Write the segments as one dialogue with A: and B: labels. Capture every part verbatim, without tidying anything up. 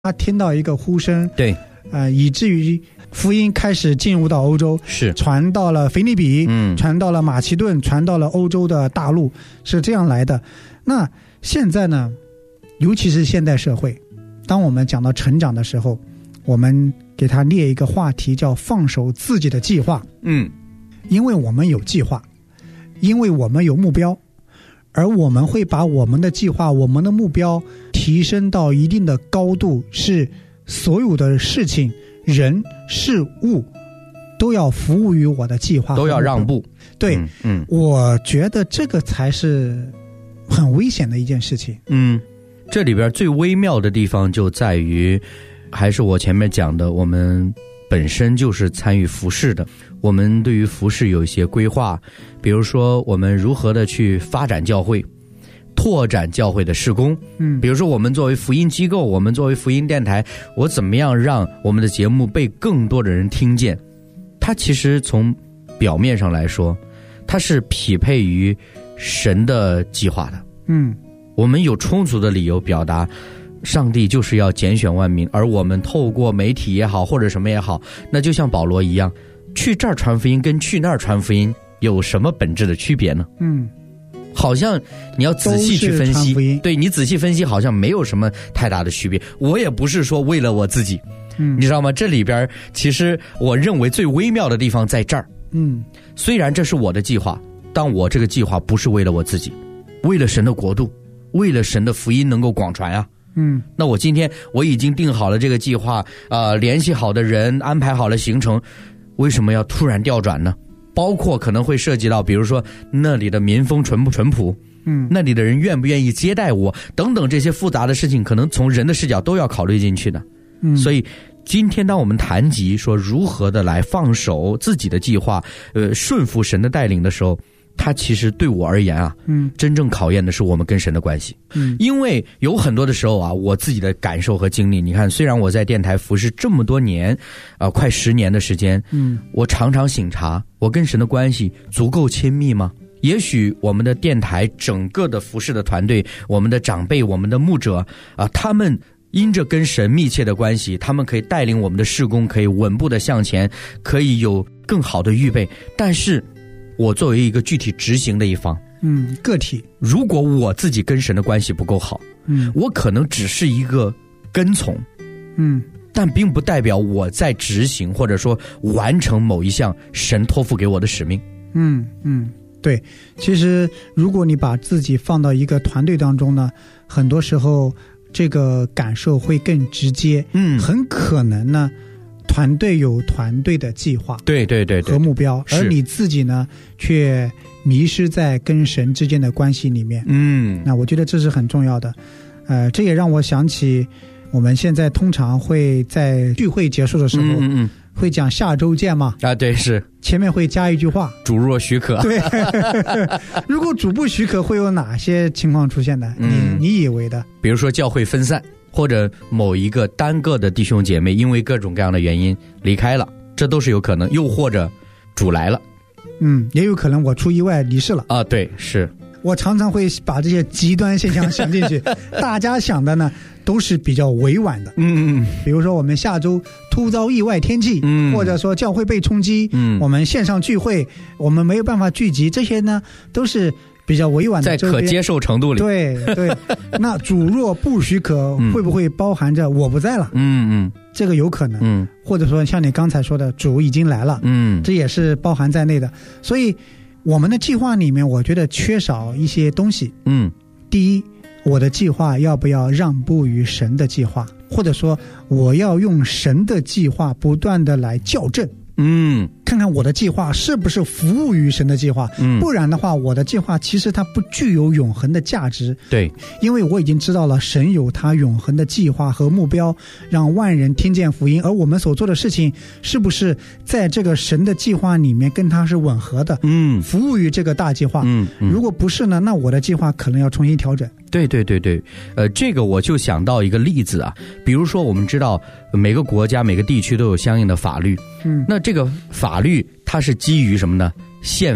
A: 他听到一个呼声，
B: 对，
A: 呃，以至于福音开始进入到欧洲，
B: 是
A: 传到了腓立比，嗯，传到了马其顿，传到了欧洲的大陆，是这样来的。那现在呢，尤其是现代社会，当我们讲到成长的时候，我们给他列一个话题，叫放手自己的计划。
B: 嗯，
A: 因为我们有计划，因为我们有目标，而我们会把我们的计划、我们的目标提升到一定的高度，是所有的事情、人、事物都要服务于我的计划，
B: 都要让步。
A: 对，
B: 嗯，嗯，
A: 我觉得这个才是很危险的一件事情。
B: 嗯，这里边最微妙的地方就在于，还是我前面讲的，我们本身就是参与服事的，我们对于服事有一些规划，比如说我们如何的去发展教会，拓展教会的事工，嗯，比如说我们作为福音机构，我们作为福音电台，我怎么样让我们的节目被更多的人听见？它其实从表面上来说，它是匹配于神的计划的。
A: 嗯，
B: 我们有充足的理由表达，上帝就是要拣选万民，而我们透过媒体也好，或者什么也好，那就像保罗一样，去这儿传福音跟去那儿传福音有什么本质的区别呢？嗯，好像你要仔细去分析，对，你仔细分析好像没有什么太大的区别。我也不是说为了我自己，嗯，你知道吗？这里边其实我认为最微妙的地方在这儿。嗯，虽然这是我的计划，但我这个计划不是为了我自己，为了神的国度，为了神的福音能够广传啊。嗯，那我今天我已经定好了这个计划，呃，联系好的人，安排好了行程，为什么要突然调转呢？包括可能会涉及到，比如说那里的民风淳不淳朴，嗯，那里的人愿不愿意接待我，等等这些复杂的事情，可能从人的视角都要考虑进去的。嗯，所以今天当我们谈及说如何的来放手自己的计划，呃，顺服神的带领的时候，它其实对我而言啊，嗯，真正考验的是我们跟神的关系。嗯，因为有很多的时候啊，我自己的感受和经历，你看，虽然我在电台服侍这么多年，啊、呃，快十年的时间，嗯，我常常省察，我跟神的关系足够亲密吗？也许我们的电台整个的服侍的团队，我们的长辈，我们的牧者啊、呃，他们因着跟神密切的关系，他们可以带领我们的事工，可以稳步的向前，可以有更好的预备。但是我作为一个具体执行的一方，嗯，个体，如果我自己跟神的关系不够好，嗯，我可能只是一个跟从，嗯，但并不代表我在执行或者说完成某一项神托付给我的使命。嗯嗯，对，其实如果你把自己放到一个团队当中呢，很多时候这个感受会更直接，嗯，很可能呢，团队有团队的计划，对对对和目标，而你自己呢，却迷失在跟神之间的关系里面。嗯，那我觉得这是很重要的。呃，这也让我想起，我们现在通常会在聚会结束的时候，嗯嗯，会讲下周见嘛？啊，对，是前面会加一句话，主若许可。对，如果主不许可，会有哪些情况出现呢？嗯，你你以为的，比如说教会分散。或者某一个单个的弟兄姐妹因为各种各样的原因离开了，这都是有可能。又或者主来了，嗯，也有可能我出意外离世了啊。对，是我常常会把这些极端现象想进去。大家想的呢都是比较委婉的，嗯嗯，比如说我们下周突遭意外天气，嗯，或者说教会被冲击，嗯，我们线上聚会我们没有办法聚集，这些呢都是比较委婉的，在可接受程度里。对对，那主若不许可，会不会包含着我不在了？嗯嗯，这个有可能。嗯，或者说像你刚才说的，主已经来了，嗯，这也是包含在内的。所以我们的计划里面，我觉得缺少一些东西。嗯，第一，我的计划要不要让步于神的计划，或者说我要用神的计划不断的来校正。嗯，看看我的计划是不是服务于神的计划，嗯，不然的话我的计划其实它不具有永恒的价值。对，因为我已经知道了神有他永恒的计划和目标，让万人听见福音，而我们所做的事情是不是在这个神的计划里面跟他是吻合的，嗯，服务于这个大计划。嗯，嗯，如果不是呢，那我的计划可能要重新调整。对对对对，呃，这个我就想到一个例子啊，比如说我们知道每个国家每个地区都有相应的法律，嗯，那这个法律它是基于什么呢？宪法，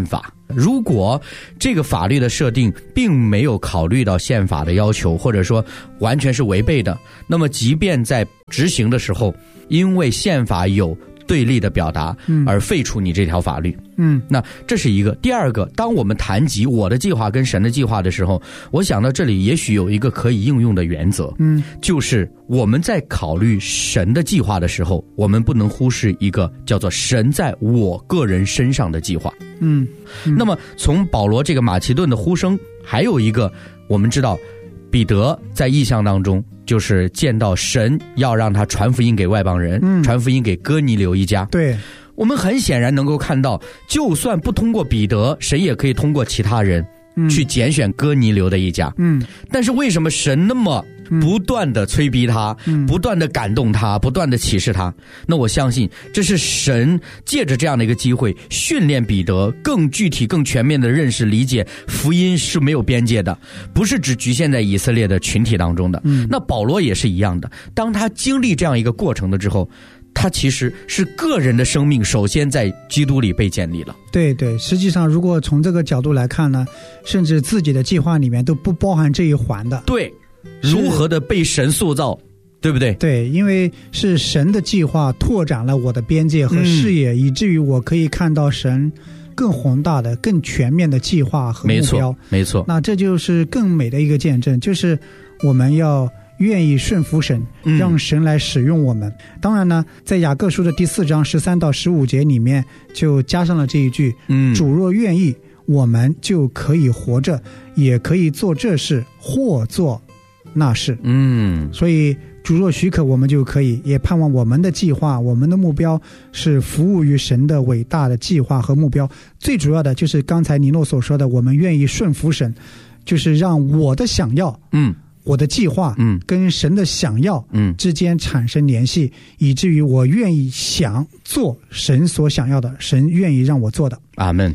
B: 如果这个法律的设定并没有考虑到宪法的要求，或者说完全是违背的，那么即便在执行的时候，因为宪法有对立的表达而废除你这条法律。
A: 嗯，
B: 那这是一个。第二个，当我们谈及我的计划跟神的计划的时候，我想到这里也许有一个可以应用的原则，
A: 嗯，
B: 就是我们在考虑神的计划的时候，我们不能忽视一个叫做神在我个人身上的计划。
A: 嗯，嗯
B: 那么从保罗这个马其顿的呼声，还有一个我们知道彼得在异象当中就是见到神要让他传福音给外邦人，
A: 嗯，
B: 传福音给哥尼流一家。
A: 对，
B: 我们很显然能够看到，就算不通过彼得，神也可以通过其他人去拣选哥尼流的一家。
A: 嗯，
B: 但是为什么神那么不断的催逼他，
A: 嗯，
B: 不断的感动他，不断的启示他？那我相信这是神借着这样的一个机会训练彼得更具体更全面的认识理解福音是没有边界的，不是只局限在以色列的群体当中的。
A: 嗯，
B: 那保罗也是一样的，当他经历这样一个过程的之后，他其实是个人的生命首先在基督里被建立了。
A: 对对，实际上如果从这个角度来看呢，甚至自己的计划里面都不包含这一环的。
B: 对，如何的被神塑造，对不对？
A: 对，因为是神的计划拓展了我的边界和视野，嗯，以至于我可以看到神更宏大的更全面的计划和目标。
B: 没错没错，
A: 那这就是更美的一个见证，就是我们要愿意顺服神，让神来使用我们。嗯，当然呢，在雅各书的第四章十三到十五节里面就加上了这一句，嗯，主若愿意，我们就可以活着，也可以做这事或做那事。嗯，所以主若许可，我们就可以，也盼望我们的计划，我们的目标是服务于神的伟大的计划和目标。最主要的就是刚才尼诺所说的，我们愿意顺服神，就是让我的想要，嗯，我的计划，嗯，跟神的想要，嗯，之间产生联系，以至于我愿意想做神所想要的，神愿意让我做的。
B: 阿们。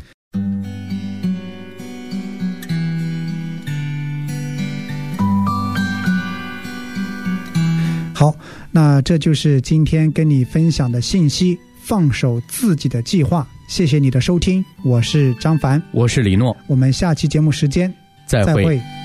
A: 好，那这就是今天跟你分享的信息，放手自己的计划。谢谢你的收听，我是张凡，
B: 我是李诺，
A: 我们下期节目时间
B: 再会。
A: 再会。